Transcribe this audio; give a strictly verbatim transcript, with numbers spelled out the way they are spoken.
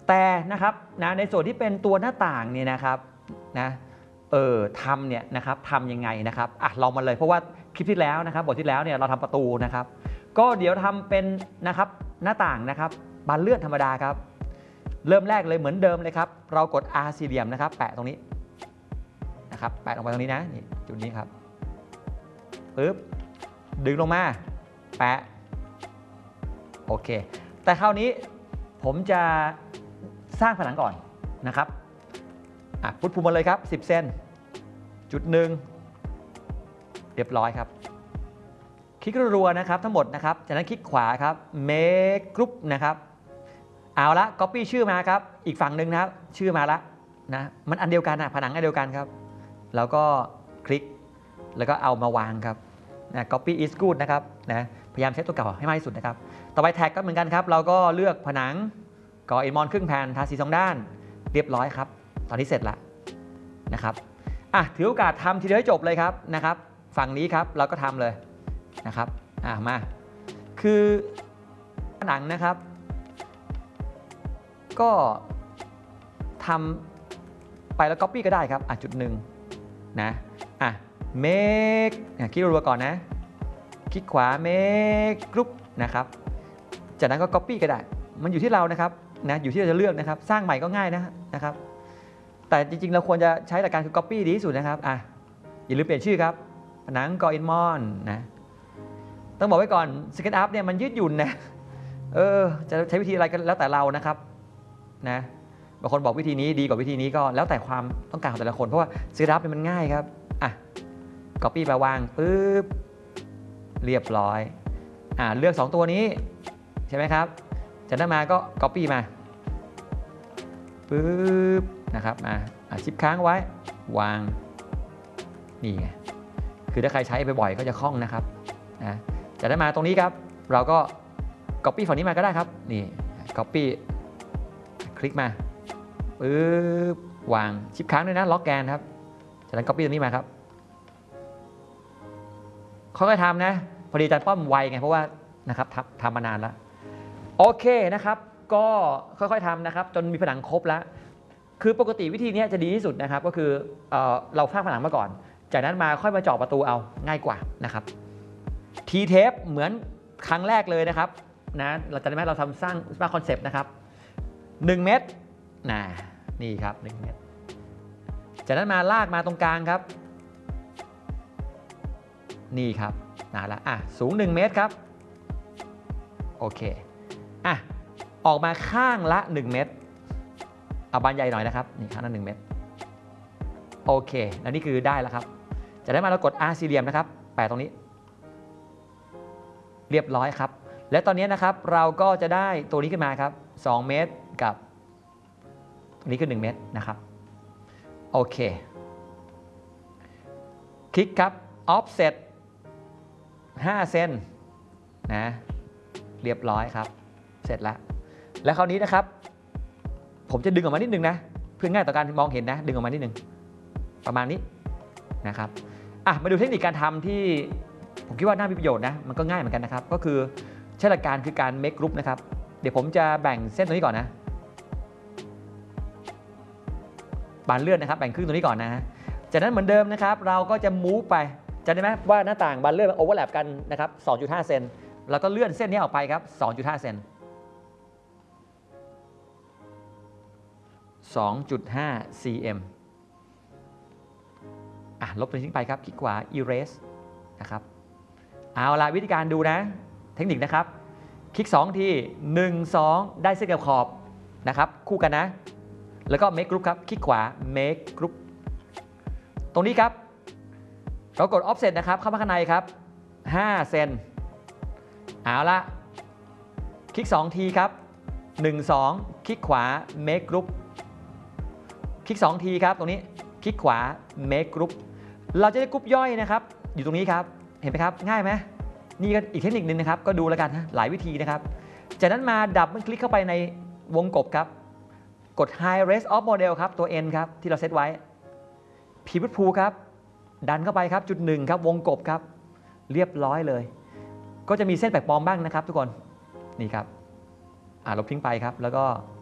แต่นะครับนะในส่วนที่เป็นตัวหน้าต่างเนี่ยนะครับนะเออทำเนี่ยนะครับทำยังไงนะครับอ่ะลองมาเลยเพราะว่าคลิปที่แล้วนะครับบทที่แล้วเนี่ยเราทำประตูนะครับก็เดี๋ยวทำเป็นนะครับหน้าต่างนะครับบานเลื่อนธรรมดาครับเริ่มแรกเลยเหมือนเดิมเลยครับเรากด R สี่เหลี่ยมนะครับแปะตรงนี้นะครับแปะลงไปตรงนี้นะนี่จุดนี้ครับปึ๊บดึงลงมาแปะโอเคแต่คราวนี้ผมจะสร้างผนังก่อนนะครับอ่ะพุทธภูมิมาเลยครับสิบเซนจุดหนึ่งเรียบร้อยครับคลิกรัวๆนะครับทั้งหมดนะครับจากนั้นคลิกขวาครับ make group นะครับเอาละ copy ชื่อมาครับอีกฝั่งหนึ่งนะครับชื่อมาละนะมันอันเดียวกันนะผนังอันเดียวกันครับแล้วก็คลิกแล้วก็เอามาวางครับนะ copy is good นะครับนะพยายามเซตตัวเก่าให้มากที่สุดนะครับต่อไปแท็กก็เหมือนกันครับเราก็เลือกผนังก่ออินมอนครึ่งแผ่นทาสีสองด้านเรียบร้อยครับตอนนี้เสร็จละนะครับอ่ะถือโอกาสทำทีเดียวให้จบเลยครับนะครับฝั่งนี้ครับเราก็ทำเลยนะครับอ่ะมาคือผนังนะครับก็ทำไปแล้ว copy ก็ได้ครับอ่ะจุดหนึ่งนะอ่ะ make คลิกรัวๆก่อนนะคลิกขวา make group นะครับจากนั้นก็ copy ก็ได้มันอยู่ที่เรานะครับนะอยู่ที่เราจะเลือกนะครับสร้างใหม่ก็ง่ายนะนะครับแต่จริงๆเราควรจะใช้หลักการคือ copy ดีที่สุดนะครับอ่ะอย่าลืมเปลี่ยนชื่อครับผนังก่ออินมอนนะต้องบอกไว้ก่อน SketchUp เนี่ยมันยืดหยุ่นนะเออจะใช้วิธีอะไรก็แล้วแต่เรานะครับนะบางคนบอกวิธีนี้ดีกว่าวิธีนี้ก็แล้วแต่ความต้องการของแต่ละคนเพราะว่า SketchUp เนี่ยมันง่ายครับอ่ะ copy ไปวางปึ๊บเรียบร้อยอ่าเลือกสองตัวนี้ใช่ไหมครับจากนั้นมาก็ copy มาปึ๊บนะครับมาชิปค้างไว้วางนี่ไงคือถ้าใครใช้บ่อยๆก็จะคล่องนะครับนะจากนั้นมาตรงนี้ครับเราก็ copy ฝั่งนี้มาก็ได้ครับนี่ copy คลิกมาปึ๊บวางชิปค้างด้วยนะล็อกแกนครับจากนั้น copy ตรงนี้มาครับค่อยๆทำนะพอดีอาจารย์ป้อมไวไงเพราะว่านะครับทำมานานแล้วโอเคนะครับก็ค่อยๆทำนะครับจนมีผนังครบแล้วคือปกติวิธีนี้จะดีที่สุดนะครับก็คือเอ่อเราสร้างผนังมาก่อนจากนั้นมาค่อยมาเจาะประตูเอาง่ายกว่านะครับทีเทปเหมือนครั้งแรกเลยนะครับนะเราจะได้ไหมเราทำสร้างสร้างคอนเซปต์นะครับหนึ่งเมตรนะนี่ครับหนึ่งเมตรจากนั้นมาลากมาตรงกลางครับนี่ครับนะละอ่ะสูงหนึ่งเมตรครับโอเคอ่ะออกมาข้างละหนึ่งเมตรเอาบานใหญ่หน่อยนะครับนี่ข้างละหนึ่งเมตรโอเคแล้วนี่คือได้แล้วครับจะได้มาเรากด R สี่เหลี่ยมนะครับแปะตรงนี้เรียบร้อยครับและตอนนี้นะครับเราก็จะได้ตัวนี้ขึ้นมาครับสองเมตรกับตัวนี้คือหนึ่งเมตรนะครับโอเคคลิกครับ offset ห้าเซนนะเรียบร้อยครับเสร็จแล้วแล้วคราวนี้นะครับผมจะดึงออกมานิดนึงนะเพื่อง่ายต่อการมองเห็นนะดึงออกมานิดนึงประมาณนี้นะครับอ่ะมาดูเทคนิคการทำที่ผมคิดว่าน่ามีประโยชน์นะมันก็ง่ายเหมือนกันนะครับก็คือใช้หลักการคือการ make group นะครับเดี๋ยวผมจะแบ่งเส้นตรงนี้ก่อนนะบานเลื่อนนะครับแบ่งครึ่งตรงนี้ก่อนนะฮะจากนั้นเหมือนเดิมนะครับเราก็จะ move ไปจำได้ไหมว่าหน้าต่างบานเลื่อนมันโอเวอร์แลปกันนะครับ สองจุดห้า เซนแล้วก็เลื่อนเส้นนี้ออกไปครับ สองจุดห้า เซน สองจุดห้า ซี เอ็ม อ่ะลบตัวนี้ทิ้งไปครับคลิกขวา erase นะครับเอาละวิธีการดูนะเทคนิคนะครับคลิกสองทีหนึ่ง สองได้เส้นกับขอบนะครับคู่กันนะแล้วก็ make group ครับคลิกขวา make group ตรงนี้ครับเรากด offset นะครับเข้ามาข้างในครับห้าเซนเอาละคลิกสองทีครับหนึ่ง สองคลิกขวา make group คลิกสองทีครับตรงนี้คลิกขวา make group เราจะได้กรุ๊ปย่อยนะครับอยู่ตรงนี้ครับเห็นไหมครับง่ายไหมนี่ก็อีกเทคนิคนึงนะครับก็ดูแล้วกันนะหลายวิธีนะครับจากนั้นมาดับเบิลคลิกเข้าไปในวงกบครับกด high res of model ครับตัว n ครับที่เราเซตไว้ pivot pool ครับดันเข้าไปครับจุดหนึ่งครับวงกบครับเรียบร้อยเลยก็จะมีเส้นแปลกปลอมบ้างนะครับทุกคนนี่ครับอ่าลบทิ้งไปครับแล้วก็